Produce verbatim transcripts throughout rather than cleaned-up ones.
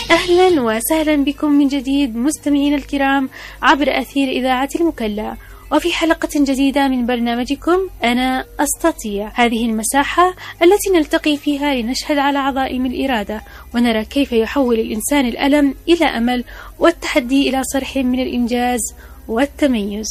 أهلا وسهلا بكم من جديد مستمعينا الكرام عبر أثير إذاعة المكلا، وفي حلقة جديدة من برنامجكم أنا أستطيع. هذه المساحة التي نلتقي فيها لنشهد على عظائم الإرادة ونرى كيف يحول الإنسان الألم إلى أمل والتحدي إلى صرح من الإنجاز والتميز.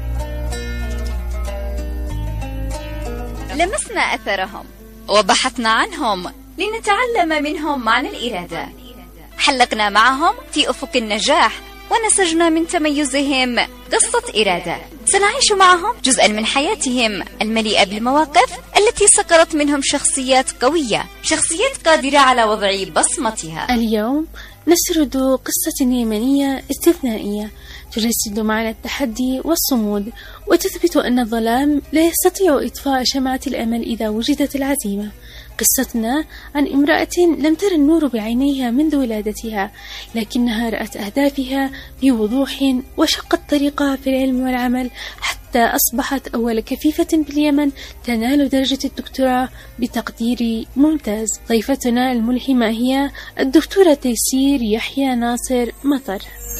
لمسنا أثرهم وبحثنا عنهم لنتعلم منهم معنى الإرادة، حلقنا معهم في أفق النجاح ونسجنا من تميزهم قصة إرادة. سنعيش معهم جزءا من حياتهم المليئة بالمواقف التي سكرت منهم شخصيات قوية، شخصيات قادرة على وضع بصمتها. اليوم نسرد قصة يمنية استثنائية تجسد معنى التحدي والصمود، وتثبت أن الظلام لا يستطيع إطفاء شمعة الأمل إذا وجدت العزيمة. قصتنا عن امرأة لم تر النور بعينيها منذ ولادتها، لكنها رأت أهدافها بوضوح وشقت طريقها في العلم والعمل حتى أصبحت أول كفيفة باليمن تنال درجة الدكتوراه بتقدير ممتاز. ضيفتنا الملهمة هي الدكتورة تيسير يحيى ناصر مطر.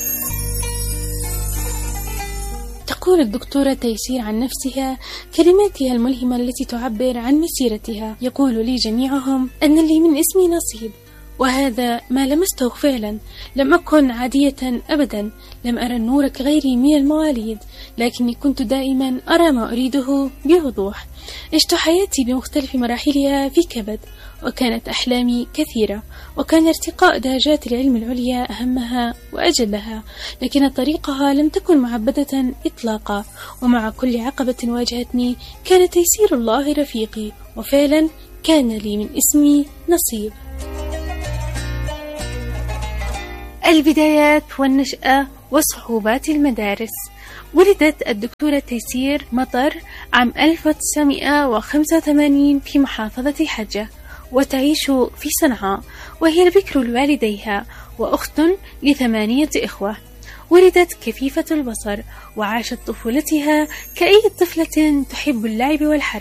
تقول الدكتورة تيسير عن نفسها كلماتها الملهمة التي تعبر عن مسيرتها: يقول لي جميعهم أن لي من اسمي نصيب، وهذا ما لمسته فعلا. لم أكن عادية أبدا، لم أرى النور كغيري من المواليد، لكني كنت دائما أرى ما أريده بوضوح. عشت حياتي بمختلف مراحلها في كبد، وكانت أحلامي كثيرة، وكان ارتقاء درجات العلم العليا أهمها وأجلها، لكن طريقها لم تكن معبدة إطلاقا. ومع كل عقبة واجهتني كان تيسير الله رفيقي، وفعلا كان لي من اسمي نصيب. البدايات والنشأة وصعوبات المدارس. ولدت الدكتورة تيسير مطر عام ألف وتسعمائة وخمسة وثمانين في محافظة حجة، وتعيش في صنعاء، وهي البكر لوالديها وأخت لثمانية إخوة. ولدت كفيفة البصر، وعاشت طفولتها كأي طفلة تحب اللعب والحركة.